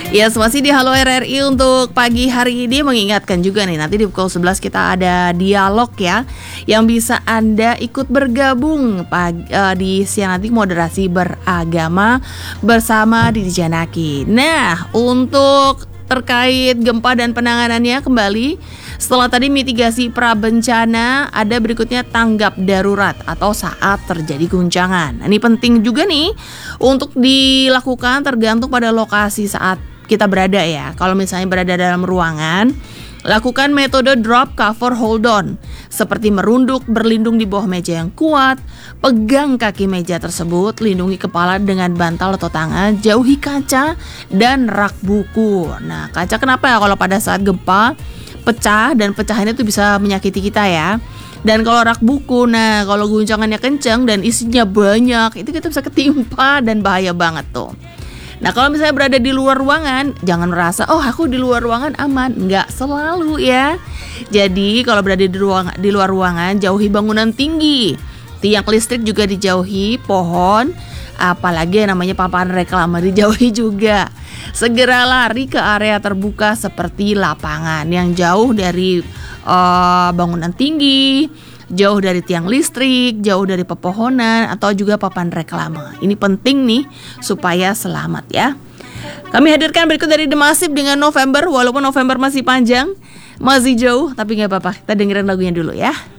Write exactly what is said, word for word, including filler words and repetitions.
Yes, masih di Halo R R I untuk pagi hari ini, mengingatkan juga nih, nanti di pukul sebelas kita ada dialog ya, yang bisa Anda ikut bergabung pagi, uh, di siang nanti moderasi beragama bersama Didi Janaki. Nah, untuk terkait gempa dan penanganannya kembali, setelah tadi mitigasi prabencana, ada berikutnya tanggap darurat atau saat terjadi guncangan. Nah, ini penting juga nih untuk dilakukan tergantung pada lokasi saat kita berada ya. Kalau misalnya berada dalam ruangan, lakukan metode drop, cover, hold on, seperti merunduk, berlindung di bawah meja yang kuat, pegang kaki meja tersebut, lindungi kepala dengan bantal atau tangan, jauhi kaca dan rak buku. Nah, kaca kenapa ya kalau pada saat gempa pecah, dan pecahannya itu bisa menyakiti kita ya. Dan kalau rak buku, nah kalau guncangannya kencang dan isinya banyak, itu kita bisa ketimpa dan bahaya banget tuh. Nah, kalau misalnya berada di luar ruangan, jangan merasa, oh aku di luar ruangan aman. Nggak selalu ya. Jadi kalau berada di, ruang, di luar ruangan, jauhi bangunan tinggi, tiang listrik juga dijauhi, pohon, apalagi yang namanya papan reklame dijauhi juga. Segera lari ke area terbuka seperti lapangan yang jauh dari uh, bangunan tinggi, jauh dari tiang listrik, jauh dari pepohonan, atau juga papan reklame. Ini penting nih supaya selamat ya. Kami hadirkan berikut dari The Massive dengan November. Walaupun November masih panjang, masih jauh, tapi gak apa-apa, kita dengerin lagunya dulu ya.